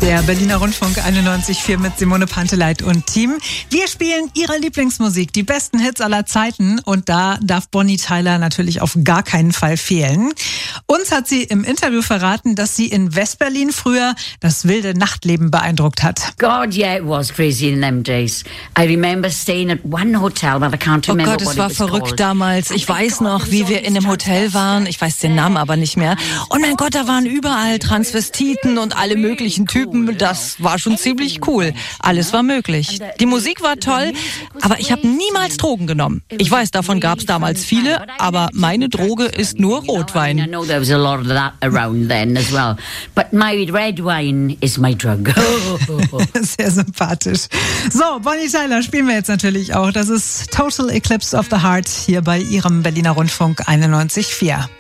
Der Berliner Rundfunk 91,4 mit Simone Panteleit und Team. Wir spielen Ihre Lieblingsmusik, die besten Hits aller Zeiten. Und da darf Bonnie Tyler natürlich auf gar keinen Fall fehlen. Uns hat sie im Interview verraten, dass sie in Westberlin früher das wilde Nachtleben beeindruckt hat. God, yeah, it was crazy in them days. I remember staying at one hotel, but I can't remember what it was called. Oh Gott, es war verrückt damals. Ich weiß noch, wie wir in dem Hotel waren. Ich weiß den Namen aber nicht mehr. Und mein Gott, da waren überall Transvestiten und alle möglichen Typen. Das war schon ziemlich cool. Alles war möglich. Die Musik war toll, aber ich habe niemals Drogen genommen. Ich weiß, davon gab es damals viele, aber meine Droge ist nur Rotwein. I know there was a lot of that around then as well. But my red wine is my drug. Sehr sympathisch. So, Bonnie Tyler spielen wir jetzt natürlich auch. Das ist Total Eclipse of the Heart hier bei Ihrem Berliner Rundfunk 91,4.